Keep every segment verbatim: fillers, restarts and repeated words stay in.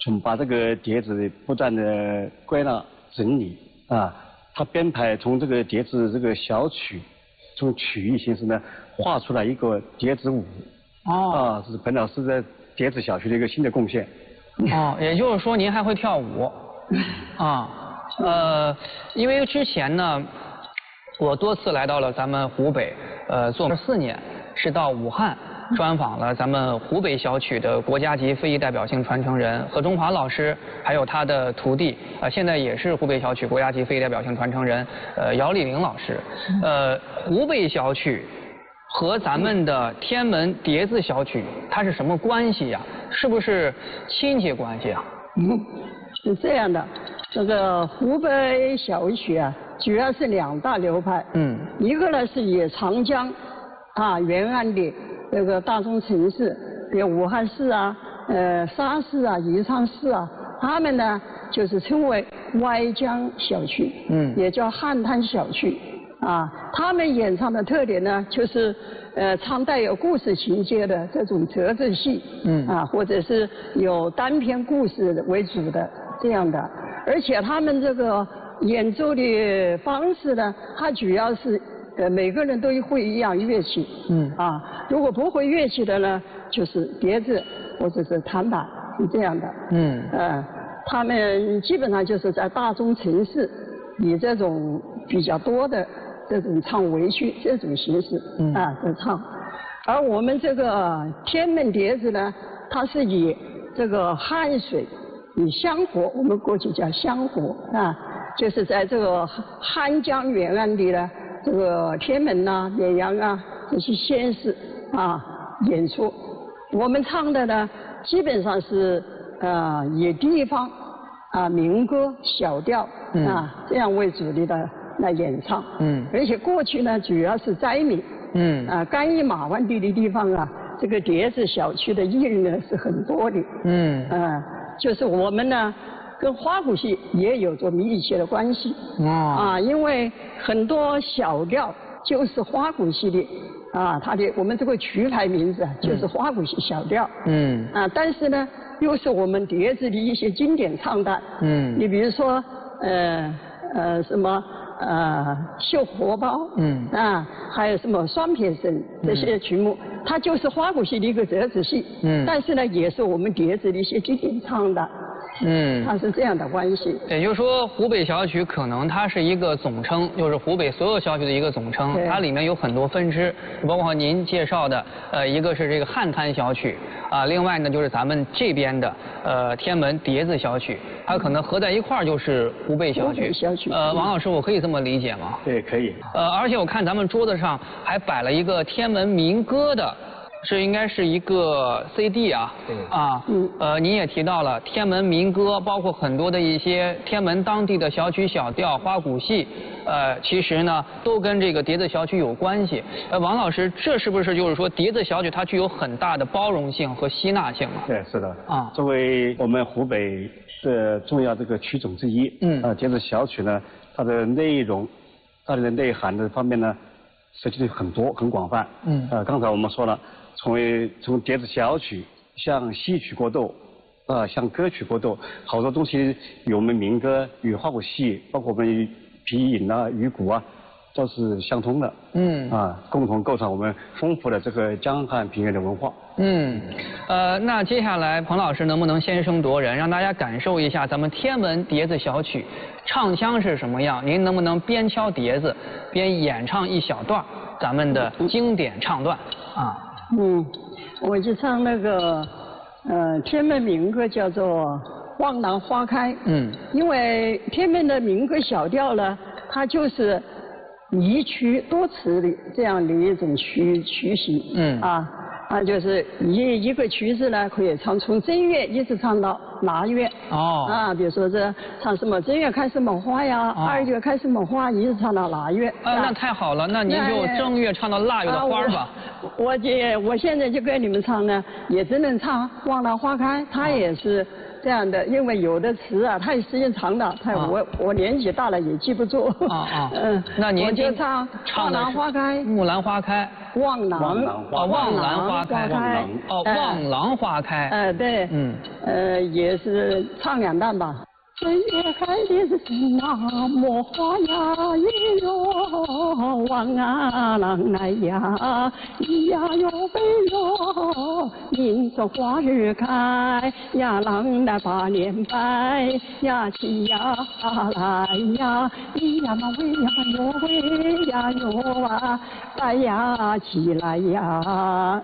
从把这个碟子不断的归纳整理啊，他编排从这个碟子这个小曲，从曲艺形式呢画出来一个碟子舞。哦。啊，是彭老师在碟子小曲的一个新的贡献。 哦，也就是说您还会跳舞。啊，呃，因为之前呢，我多次来到了咱们湖北，呃，做了四年，是到武汉专访了咱们湖北小曲的国家级非遗代表性传承人何中华老师，还有他的徒弟，呃，现在也是湖北小曲国家级非遗代表性传承人，呃，姚丽玲老师。呃，湖北小曲和咱们的天安门碟子小曲，它是什么关系呀？是不是亲戚关系啊？ 嗯，是这样的，这个湖北小曲啊，主要是两大流派。嗯，一个呢是以长江啊沿岸的这个大中城市，比如武汉市啊、呃沙市啊、宜昌市啊，他们呢就是称为歪江小曲，嗯，也叫汉滩小曲。啊，他们演唱的特点呢，就是呃唱带有故事情节的这种折子戏，嗯，啊，或者是有单篇故事为主的这样的，而且他们这个演奏的方式呢，它主要是呃每个人都会一样乐器，嗯，啊，如果不会乐器的呢，就是碟子或者是弹板，是这样的，嗯，呃，他们基本上就是在大中城市以这种比较多的。这种唱围曲这种形式啊在唱，而我们这个天安门碟子呢，它是以这个汉水，以香火，我们过去叫香火啊，就是在这个汉江沿岸的呢，这个天安门呐、绵阳啊这些县市啊演出。我们唱的呢，基本上是呃以地方啊民歌、小调啊这样为主力的。来演唱，嗯，而且过去呢，主要是灾民，嗯，啊，甘邑马湾地的地方啊，这个碟子小曲的艺人呢是很多的，嗯，啊，就是我们呢跟花鼓戏也有着密切的关系，哦，啊，因为很多小调就是花鼓戏的，啊，它的我们这个曲牌名字啊就是花鼓戏小调，嗯，啊，但是呢又是我们碟子的一些经典唱段，嗯，你比如说，呃呃什么。呃，绣荷包，嗯，啊，还有什么双撇绳这些曲目，嗯、它就是花鼓戏的一个折子戏，嗯，但是呢，也是我们碟子的一些经典唱的，嗯，它是这样的关系。 也就是说，湖北小曲可能它是一个总称，就是湖北所有小曲的一个总称，它里面有很多分支，包括您介绍的，呃，一个是这个汉滩小曲，啊，另外呢就是咱们这边的呃天安门碟子小曲，它可能合在一块儿就是湖北小曲。 湖北小曲。 呃，王老师，我可以这么理解吗？ 对，可以。 呃，而且我看咱们桌子上还摆了一个天安门民歌的。这应该是一个 C D 啊，对啊，嗯，呃，您也提到了天安门民歌，包括很多的一些天安门当地的小曲小调、花鼓戏，呃，其实呢都跟这个碟子小曲有关系。呃，王老师，这是不是就是说碟子小曲它具有很大的包容性和吸纳性啊？ 对，是的。啊，作为我们湖北的重要这个曲种之一，嗯，啊，碟子小曲呢，它的内容、它的内涵的方面呢，涉及的很多、很广泛。嗯，呃，刚才我们说了。从从碟子小曲向戏曲过渡，啊、呃，向歌曲过渡，好多东西与我们民歌、与花鼓戏，包括我们皮影啊、鱼鼓啊，都是相通的。嗯，啊，共同构成我们丰富的这个江汉平原的文化。 嗯，呃，那接下来彭老师能不能先声夺人，让大家感受一下咱们天安门碟子小曲唱腔是什么样？您能不能边敲碟子边演唱一小段咱们的经典唱段啊？ 嗯，我就唱那个，呃，天安门民歌叫做《望南花开》。嗯，因为天安门的民歌小调呢，它就是一曲多词的这样的一种曲曲型。嗯，啊，它就是一一个曲子呢，可以唱从正月一直唱到腊月。哦。啊，比如说这唱什么正月开什么花呀，哦、二月开什么花，一直唱到腊月。 啊，那太好了，那您就正月唱到腊月的花吧。 啊、我这我现在就跟你们唱呢，也只能唱《望南花开》，它也是这样的，因为有的词啊，太时间长了，太我、啊、我年纪大了也记不住。啊啊。嗯， 那您我就唱《望南花开》。 木兰花开。 望郎。 望郎花。 哦，望郎花开。哦，望郎花开。 呃，对。嗯。呃，也是唱两段吧。春叶开的是什么莫花呀咿哟，望啊郎来呀，咿呀哟喂哟，迎着花儿开呀，郎来把脸白呀，起呀来呀，咿呀嘛喂呀嘛哟喂呀哟啊，白呀起来呀。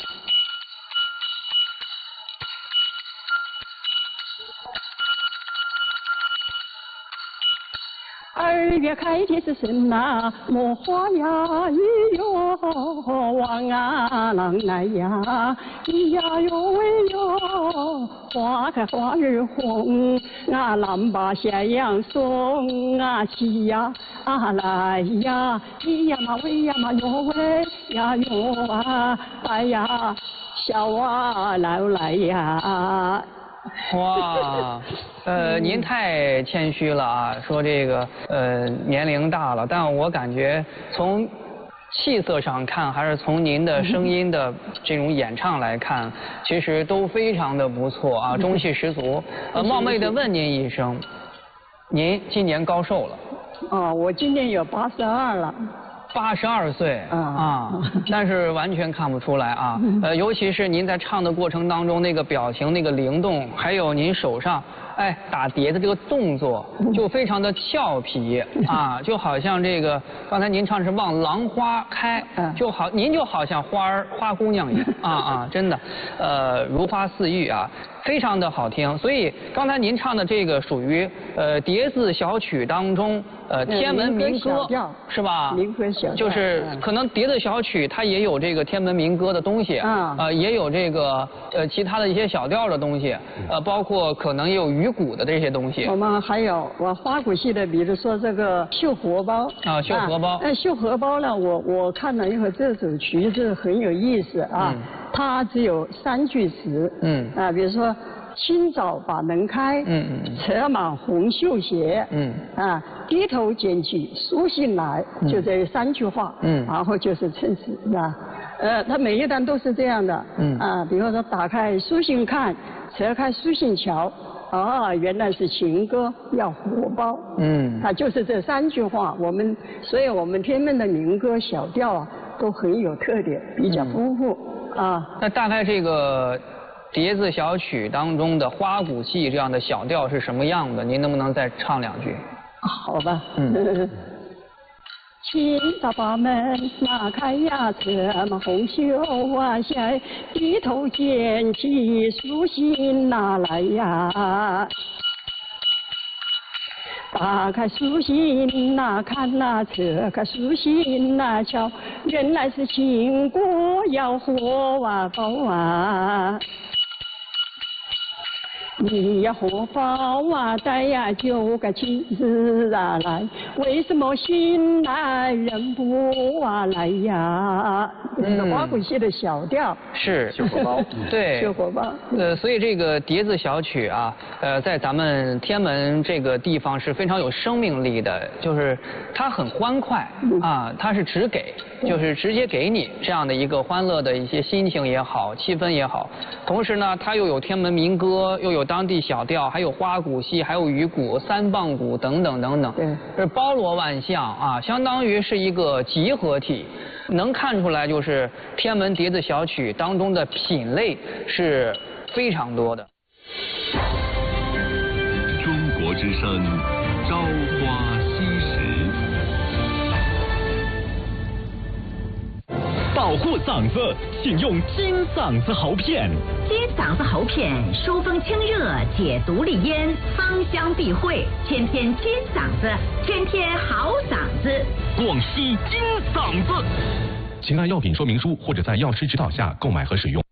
二月开的是什么莫花呀咿哟，望啊郎来呀，咿呀哟喂哟，花开花儿红啊，郎把咸阳送啊，起呀啊来呀，咿呀嘛喂呀嘛哟喂呀哟啊，白呀小啊来来呀。 哇，呃，您太谦虚了啊，说这个呃年龄大了，但我感觉从气色上看，还是从您的声音的这种演唱来看，其实都非常的不错啊，中气十足。呃，冒昧的问您一声，您今年高寿了？ 哦，我今年有八十二了。 八十二岁啊，啊，但是完全看不出来啊。呃，尤其是您在唱的过程当中，那个表情、那个灵动，还有您手上哎打碟的这个动作，就非常的俏皮啊，就好像这个刚才您唱是望郎花开，就好您就好像花儿花姑娘一样啊啊，真的，呃，如花似玉啊。非常的好听，所以刚才您唱的这个属于呃叠字小曲当中呃天门民歌是吧？ 民歌小调就是可能叠字小曲它也有这个天门民歌的东西啊，呃也有这个呃其他的一些小调的东西，呃包括可能也有鱼鼓的这些东西。 我们还有我花鼓戏的，比如说这个绣荷包啊，绣荷包。 那绣荷包呢，我我看了以后，这首曲子很有意思啊。嗯它只有三句词，嗯啊，比如说清早把门开，嗯嗯，策马红绣鞋，嗯啊，低头捡起书信来，嗯、就这三句话，嗯，然后就是称词，是吧？呃，它每一段都是这样的，嗯啊，比如说打开书信看，扯开书信瞧，啊，原来是情歌要荷包，嗯，它就是这三句话，我们所以我们天门的民歌小调啊都很有特点，比较丰富。嗯啊， 那大概这个叠字小曲当中的花鼓戏这样的小调是什么样的？您能不能再唱两句？ 好吧。嗯。清早把门拉开呀，策马红绣啊鞋，低头捡起书信拿来呀。打开书信呐，看呐，扯开书信呐，瞧，原来是情歌要荷啊包啊。你呀荷包啊带呀就该亲自啊来，为什么新来人不啊来呀？这是花鼓戏的小调。 是绣荷包。 对。 绣荷包。 呃，所以这个叠字小曲啊，呃，在咱们天门这个地方是非常有生命力的，就是它很欢快啊，它是直给，就是直接给你这样的一个欢乐的一些心情也好，气氛也好。同时呢，它又有天门民歌，又有当地小调，还有花鼓戏，还有鱼鼓、三棒鼓等等等等， 对， 是包罗万象啊，相当于是一个集合体。能看出来，就是天门叠字小曲当中的品类是非常多的。 中国之声，朝花夕拾。保护嗓子，请用金嗓子喉片。 金嗓子喉片，疏风清热，解毒利咽，芳香避秽，天天金嗓子，天天好嗓子。 广西金嗓子。请按药品说明书或者在药师指导下购买和使用。